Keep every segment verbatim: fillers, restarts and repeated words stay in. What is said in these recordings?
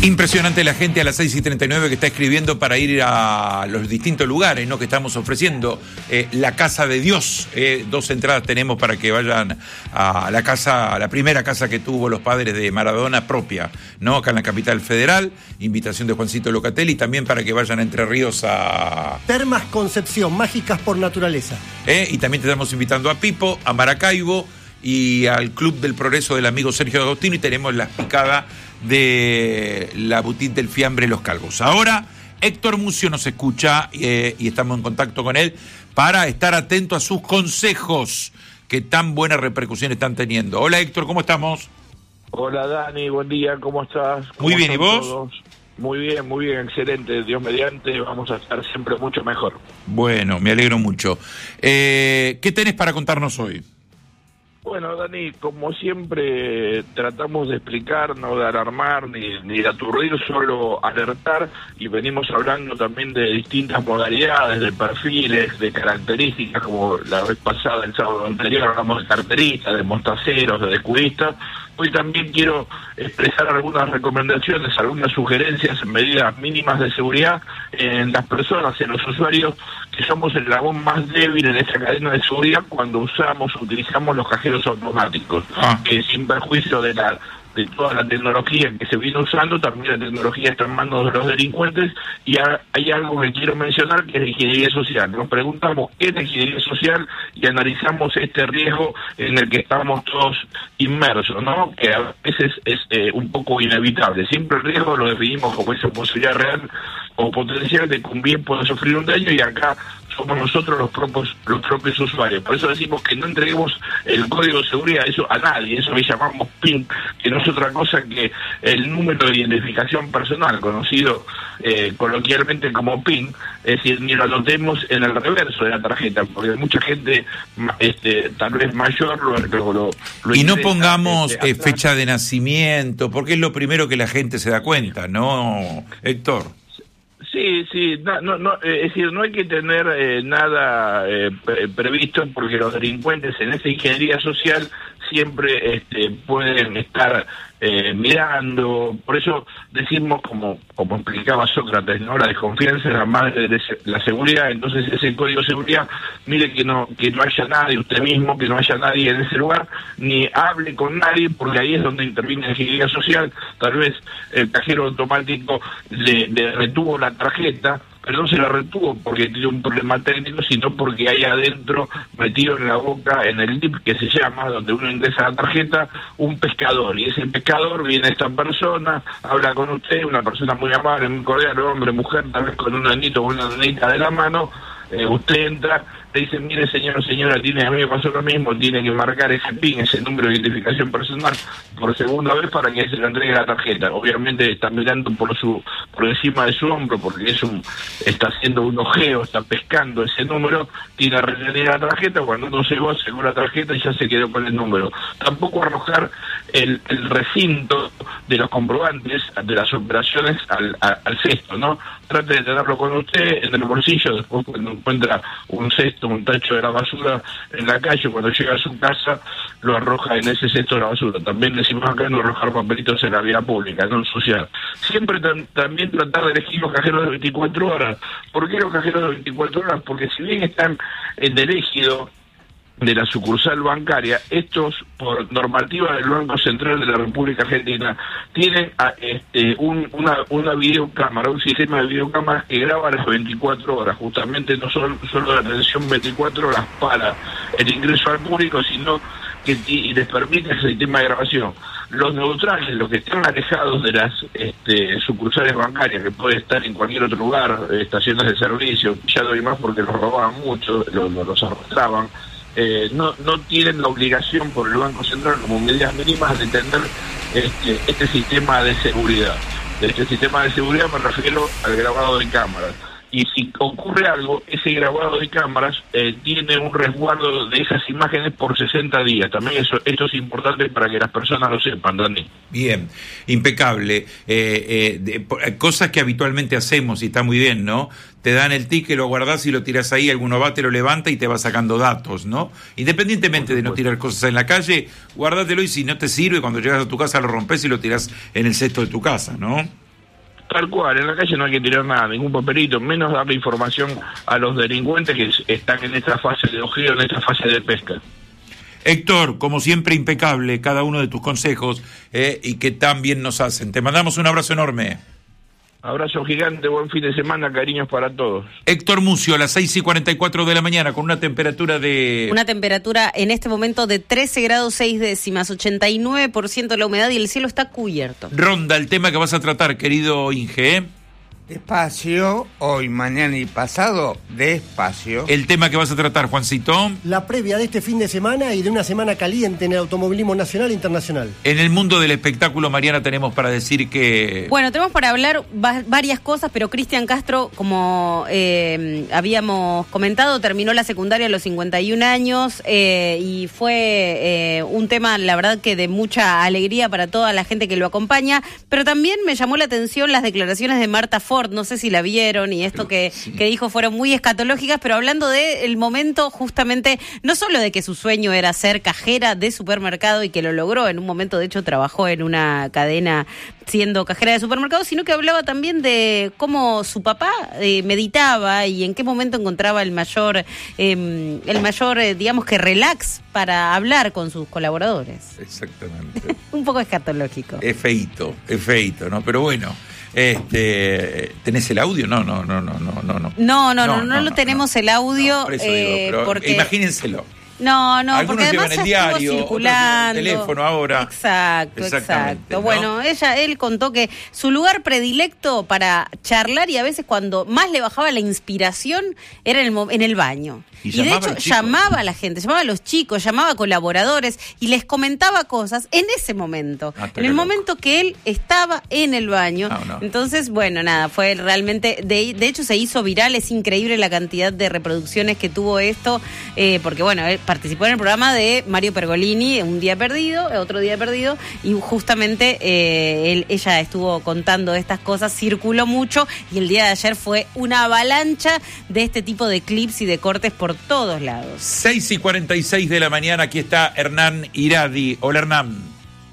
Impresionante la gente a las seis y treinta y nueve que está escribiendo para ir a los distintos lugares, ¿no?, que estamos ofreciendo. Eh, la Casa de Dios, eh, dos entradas tenemos para que vayan a la casa, a la primera casa que tuvo los padres de Maradona propia, ¿no?, acá en la capital federal. Invitación de Juancito Locatelli, también para que vayan a Entre Ríos a... Termas Concepción, mágicas por naturaleza. Eh, y también te estamos invitando a Pipo, a Maracaibo y al Club del Progreso del amigo Sergio Agostino, y tenemos la picada de la boutique del fiambre Los Calvos. Ahora Héctor Mucio nos escucha eh, y estamos en contacto con él para estar atento a sus consejos que tan buena repercusión están teniendo. Hola Héctor, ¿cómo estamos? Hola Dani, buen día, ¿cómo estás? ¿Cómo muy bien, ¿y vos? Todos? Muy bien, muy bien, excelente, Dios mediante, vamos a estar siempre mucho mejor. Bueno, me alegro mucho. Eh, ¿Qué tenés para contarnos hoy? Bueno, Dani, como siempre tratamos de explicar, no de alarmar ni, ni de aturdir, solo alertar, y venimos hablando también de distintas modalidades, de perfiles, de características, como la vez pasada, el sábado anterior, hablamos de carteristas, de mostaceros, de descudistas. Hoy también quiero expresar algunas recomendaciones, algunas sugerencias en medidas mínimas de seguridad en las personas, en los usuarios, que somos el eslabón más débil en esa cadena de seguridad cuando usamos, utilizamos los cajeros automáticos, ah. que sin perjuicio de la de toda la tecnología que se viene usando, también la tecnología está en manos de los delincuentes, y hay algo que quiero mencionar, que es la ingeniería social. Nos preguntamos qué es la ingeniería social y analizamos este riesgo en el que estamos todos inmersos, ¿no?, que a veces es eh, un poco inevitable. Siempre el riesgo lo definimos como esa posibilidad real o potencial de que un bien pueda sufrir un daño, y acá somos nosotros los propios los propios usuarios. Por eso decimos que no entreguemos el código de seguridad eso a nadie, eso le llamamos PIN, que no es otra cosa que el número de identificación personal, conocido eh, coloquialmente como PIN, es decir, ni lo anotemos en el reverso de la tarjeta, porque mucha gente este, tal vez mayor lo, lo, lo, lo y no pongamos este, eh, fecha de nacimiento, porque es lo primero que la gente se da cuenta, ¿no, Héctor? Sí, sí, no, no, no, es decir, no hay que tener eh, nada eh, pre previsto, porque los delincuentes en esa ingeniería social siempre este, pueden estar eh, mirando. Por eso decimos, como como explicaba Sócrates, ¿no?, la desconfianza es la madre de la seguridad. Entonces ese código de seguridad, mire que no que no haya nadie, usted mismo, que no haya nadie en ese lugar, ni hable con nadie, porque ahí es donde interviene la ingeniería social. Tal vez el cajero automático le, le retuvo la tarjeta, pero no se la retuvo porque tiene un problema técnico, sino porque hay adentro, metido en la boca, en el dip que se llama, donde uno ingresa la tarjeta, un pescador, y ese pescador viene esta persona, habla con usted, una persona muy amable, muy cordial, hombre, mujer, tal vez con un anito o una nenita de la mano. Eh, usted entra, le dice, mire señor o señora, tiene, a mí me pasó lo mismo, tiene que marcar ese PIN, ese número de identificación personal, por segunda vez para que se le entregue la tarjeta. Obviamente está mirando por su por encima de su hombro, porque es un está haciendo un ojeo, está pescando ese número, tiene retenida la tarjeta, cuando uno se va, sacó la tarjeta y ya se quedó con el número. Tampoco arrojar el, el recinto de los comprobantes de las operaciones al, al, al cesto, ¿no? Trate de tenerlo con usted en el bolsillo, después cuando encuentra un cesto, un tacho de la basura en la calle, cuando llega a su casa lo arroja en ese cesto de la basura. También decimos acá no arrojar papelitos en la vía pública, no ensuciar. Siempre tam también tratar de elegir los cajeros de veinticuatro horas. ¿Por qué los cajeros de veinticuatro horas? Porque si bien están en el ejido de la sucursal bancaria, estos, por normativa del Banco Central de la República Argentina, tienen a, este, un, una, una videocámara, un sistema de videocámaras que graba las veinticuatro horas, justamente no solo, solo la atención veinticuatro horas para el ingreso al público, sino que y les permite ese sistema de grabación. Los neutrales, los que están alejados de las este, sucursales bancarias, que puede estar en cualquier otro lugar, estaciones de servicio, ya doy más porque los robaban mucho, los, los arrastraban, Eh, no no tienen la obligación por el Banco Central como medidas mínimas de tener este, este sistema de seguridad. De este sistema de seguridad me refiero al grabado de cámaras. Y si ocurre algo, ese grabado de cámaras eh, tiene un resguardo de esas imágenes por sesenta días. También eso esto es importante para que las personas lo sepan, Dani. Bien, impecable. Eh, eh, de, cosas que habitualmente hacemos y está muy bien, ¿no? Te dan el ticket, lo guardás y lo tirás ahí, alguno va, te lo levanta y te va sacando datos, ¿no? Independientemente de no tirar cosas en la calle, guárdatelo y si no te sirve, cuando llegas a tu casa lo rompes y lo tirás en el cesto de tu casa, ¿no? Tal cual, en la calle no hay que tirar nada, ningún papelito, menos darle información a los delincuentes que están en esta fase de ojeo, en esta fase de pesca. Héctor, como siempre, impecable cada uno de tus consejos eh, y que tan bien nos hacen. Te mandamos un abrazo enorme. Abrazo gigante, buen fin de semana, cariños para todos. Héctor Mucio, a las seis y cuarenta y cuatro de la mañana, con una temperatura de... Una temperatura en este momento de trece grados seis décimas, ochenta y nueve por ciento la humedad y el cielo está cubierto. Ronda, el tema que vas a tratar, querido Inge, ¿eh? Despacio, hoy, mañana y pasado, despacio. El tema que vas a tratar, Juancito. La previa de este fin de semana y de una semana caliente en el automovilismo nacional e internacional. En el mundo del espectáculo, Mariana, tenemos para decir que... Bueno, tenemos para hablar va- varias cosas, pero Cristian Castro, como eh, habíamos comentado, terminó la secundaria a los cincuenta y un años eh, y fue eh, un tema, la verdad, que de mucha alegría para toda la gente que lo acompaña, pero también me llamó la atención las declaraciones de Marta Ford. No sé si la vieron y esto que, sí. que dijo fueron muy escatológicas, pero hablando del momento justamente, no solo de que su sueño era ser cajera de supermercado y que lo logró, en un momento de hecho trabajó en una cadena siendo cajera de supermercado, sino que hablaba también de cómo su papá eh, meditaba y en qué momento encontraba el mayor, eh, el mayor eh, digamos que relax para hablar con sus colaboradores. Exactamente. Un poco escatológico. Es feíto, es feíto, ¿no? Pero bueno... Este, ¿tenés el audio? No, no, no, no, no, no. No, no, no, no, no, no lo tenemos no. el audio. No, por eso digo, pero porque... imagínenselo. No, no, algunos porque además llevan el diario, circulando. El teléfono ahora. Exacto, exacto. ¿No? Bueno, ella, él contó que su lugar predilecto para charlar y a veces cuando más le bajaba la inspiración era en el, en el baño. Y, y de hecho llamaba a la gente, llamaba a los chicos, llamaba a colaboradores y les comentaba cosas en ese momento, ah, en el loco. momento que él estaba en el baño. No, no. Entonces, bueno, nada, fue realmente, de, de hecho se hizo viral, es increíble la cantidad de reproducciones que tuvo esto, eh, porque bueno, él participó en el programa de Mario Pergolini, Un Día Perdido, Otro Día Perdido, y justamente eh, él, ella estuvo contando estas cosas, circuló mucho y el día de ayer fue una avalancha de este tipo de clips y de cortes por todos lados. seis y cuarenta y seis de la mañana, aquí está Hernán Iradi. Hola, Hernán.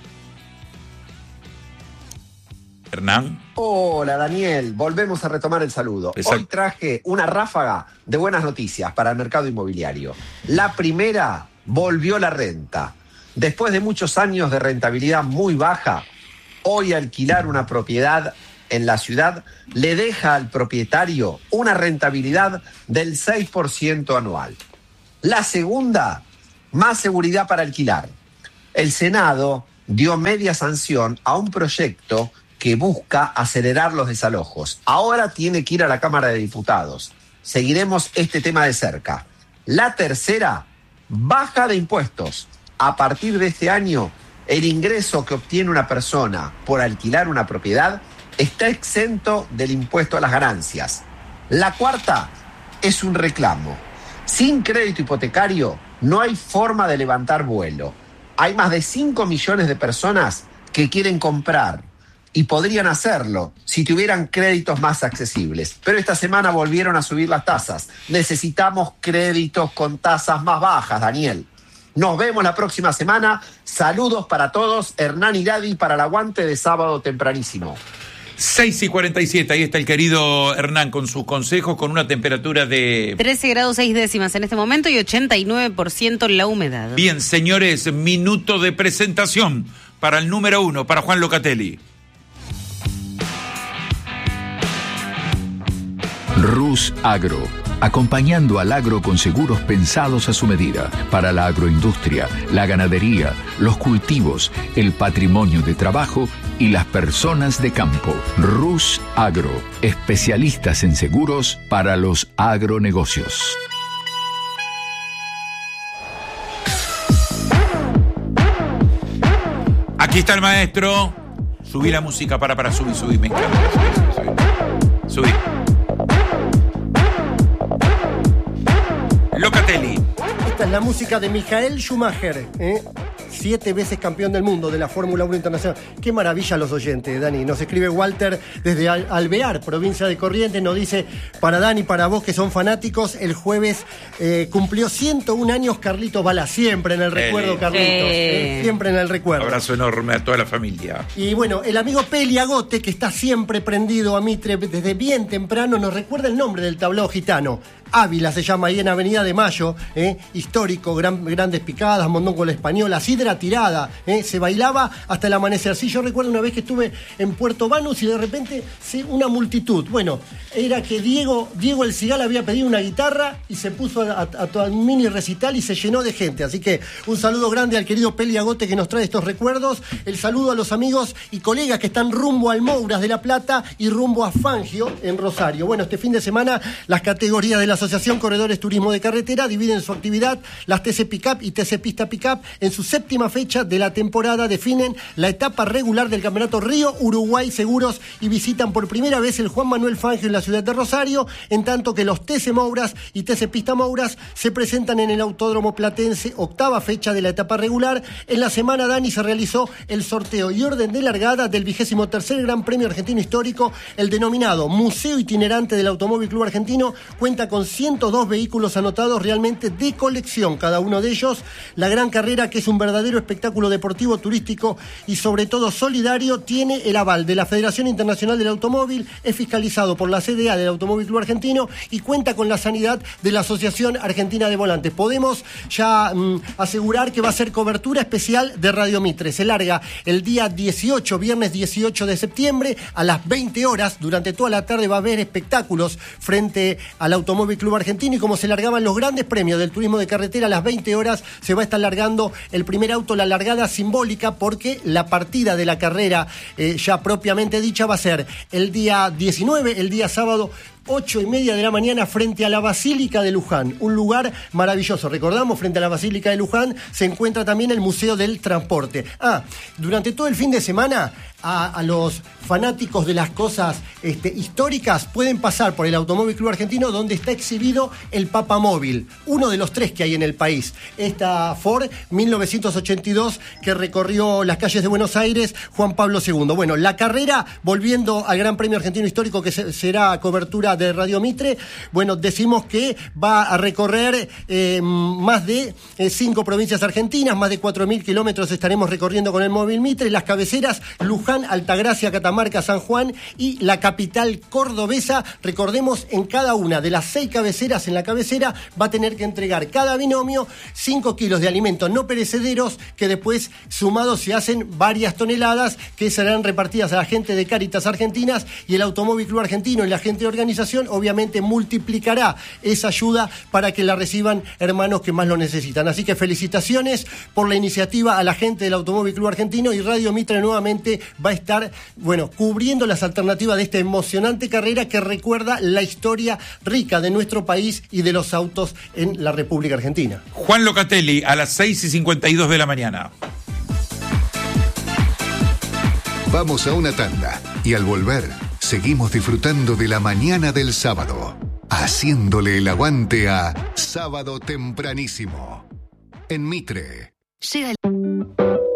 Hernán. Hola, Daniel. Volvemos a retomar el saludo. Exacto. Hoy traje una ráfaga de buenas noticias para el mercado inmobiliario. La primera, volvió la renta. Después de muchos años de rentabilidad muy baja, hoy alquilar una propiedad en la ciudad le deja al propietario una rentabilidad del seis por ciento anual. La segunda, más seguridad para alquilar. El Senado dio media sanción a un proyecto que busca acelerar los desalojos. Ahora tiene que ir a la Cámara de Diputados. Seguiremos este tema de cerca. La tercera, baja de impuestos. A partir de este año, el ingreso que obtiene una persona por alquilar una propiedad está exento del impuesto a las ganancias. La cuarta es un reclamo. Sin crédito hipotecario no hay forma de levantar vuelo. Hay más de cinco millones de personas que quieren comprar y podrían hacerlo si tuvieran créditos más accesibles. Pero esta semana volvieron a subir las tasas. Necesitamos créditos con tasas más bajas, Daniel. Nos vemos la próxima semana. Saludos para todos. Hernán Iradi para el aguante de sábado tempranísimo. seis y cuarenta y siete, ahí está el querido Hernán con sus consejos, con una temperatura de... trece grados seis décimas en este momento y ochenta y nueve por ciento la humedad. Bien, señores, minuto de presentación para el número uno, para Juan Locatelli. Rus Agro, acompañando al agro con seguros pensados a su medida, para la agroindustria, la ganadería, los cultivos, el patrimonio de trabajo y las personas de campo. Rus Agro, especialistas en seguros para los agronegocios. Aquí está el maestro. Subí la música, para, para, subí, subí, me encanta. Subí, subí. subí. Locatelli. Esta es la música de Michael Schumacher, ¿eh? siete veces campeón del mundo de la Fórmula uno Internacional. Qué maravilla los oyentes, Dani. Nos escribe Walter desde Al- Alvear, provincia de Corrientes, nos dice, para Dani, para vos que son fanáticos, el jueves eh, cumplió ciento un años Carlitos Balá, siempre en el recuerdo, Sí. Carlitos, Sí. eh, siempre en el recuerdo. Abrazo enorme a toda la familia. Y bueno, el amigo Peli Agote, que está siempre prendido a Mitre desde bien temprano, nos recuerda el nombre del tablao gitano. Ávila se llama, ahí en Avenida de Mayo, eh, histórico, gran, grandes picadas, mondongo la española, sidra tirada, eh, se bailaba hasta el amanecer. Sí, yo recuerdo una vez que estuve en Puerto Banús y de repente sí, una multitud. Bueno, era que Diego, Diego el Cigala había pedido una guitarra y se puso a, a, a todo un mini recital y se llenó de gente. Así que un saludo grande al querido Peli Agote que nos trae estos recuerdos. El saludo a los amigos y colegas que están rumbo al Mouras de La Plata y rumbo a Fangio en Rosario. Bueno, este fin de semana las categorías de la Asociación Corredores Turismo de Carretera dividen su actividad. Las T C Pickup y T C Pista Pickup en su séptima fecha de la temporada definen la etapa regular del Campeonato Río Uruguay Seguros y visitan por primera vez el Juan Manuel Fangio en la ciudad de Rosario, en tanto que los T C Mouras y T C Pista Mouras se presentan en el Autódromo Platense, octava fecha de la etapa regular. En la semana, Dani, se realizó el sorteo y orden de largada del vigésimo tercer Gran Premio Argentino Histórico, el denominado Museo Itinerante del Automóvil Club Argentino. Cuenta con ciento dos vehículos anotados realmente de colección, cada uno de ellos. La gran carrera, que es un verdadero espectáculo deportivo, turístico y sobre todo solidario, tiene el aval de la Federación Internacional del Automóvil, es fiscalizado por la C D A del Automóvil Club Argentino y cuenta con la sanidad de la Asociación Argentina de Volantes. Podemos ya mmm, asegurar que va a ser cobertura especial de Radio Mitre. Se larga el día dieciocho, viernes dieciocho de septiembre, a las veinte horas. Durante toda la tarde va a haber espectáculos frente al Automóvil Club Argentino, y como se largaban los grandes premios del turismo de carretera, a las veinte horas se va a estar largando el primer auto, la largada simbólica, porque la partida de la carrera eh, ya propiamente dicha va a ser el día diecinueve, el día sábado, ocho y media de la mañana, frente a la Basílica de Luján, un lugar maravilloso. Recordamos, frente a la Basílica de Luján se encuentra también el Museo del Transporte. Ah, durante todo el fin de semana, a, a los fanáticos de las cosas este, históricas pueden pasar por el Automóvil Club Argentino, donde está exhibido el Papamóvil, uno de los tres que hay en el país. Esta Ford mil novecientos ochenta y dos que recorrió las calles de Buenos Aires, Juan Pablo segundo. Bueno, la carrera, volviendo al Gran Premio Argentino Histórico, que se, será cobertura de Radio Mitre, bueno, decimos que va a recorrer eh, más de eh, cinco provincias argentinas, más de cuatro mil kilómetros estaremos recorriendo con el móvil Mitre. Las cabeceras: Luján, Altagracia, Catamarca, San Juan y la capital cordobesa. Recordemos, en cada una de las seis cabeceras, en la cabecera va a tener que entregar cada binomio cinco kilos de alimentos no perecederos, que después sumados se hacen varias toneladas que serán repartidas a la gente de Cáritas Argentinas, y el Automóvil Club Argentino y la gente de organización obviamente multiplicará esa ayuda para que la reciban hermanos que más lo necesitan. Así que felicitaciones por la iniciativa a la gente del Automóvil Club Argentino, y Radio Mitre nuevamente va a estar, bueno, cubriendo las alternativas de esta emocionante carrera que recuerda la historia rica de nuestro país y de los autos en la República Argentina. Juan Locatelli, a las seis y cincuenta y dos de la mañana. Vamos a una tanda y al volver seguimos disfrutando de la mañana del sábado, haciéndole el aguante a Sábado Tempranísimo en Mitre. Llega el...